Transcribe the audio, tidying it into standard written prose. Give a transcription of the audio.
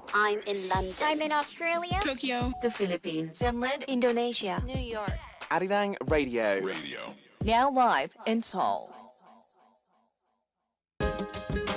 I'm in London. I'm in Australia. Tokyo. The Philippines. Finland, Indonesia, New York. Arirang Radio. Radio. now live in Seoul.